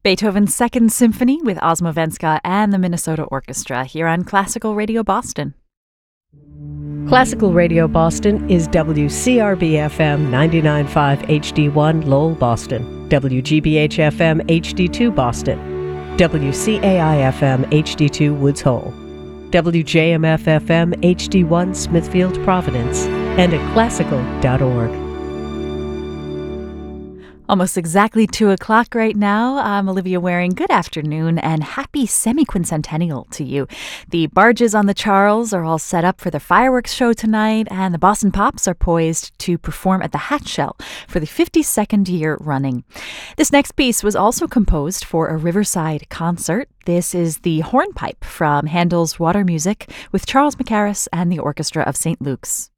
Beethoven's Second Symphony with Ozmo Venska and the Minnesota Orchestra here on Classical Radio Boston. Classical Radio Boston is WCRB-FM 99.5 HD1 Lowell, Boston, WGBH-FM HD2 Boston, WCAI-FM HD2 Woods Hole, WJMF-FM HD1 Smithfield, Providence, and at classical.org. Almost exactly 2 o'clock right now. I'm Olivia Waring. Good afternoon and happy semi-quincentennial to you. The barges on the Charles are all set up for the fireworks show tonight, and the Boston Pops are poised to perform at the Hatch Shell for the 52nd year running. This next piece was also composed for a Riverside concert. This is the Hornpipe from Handel's Water Music with Charles Mackerras and the Orchestra of St. Luke's.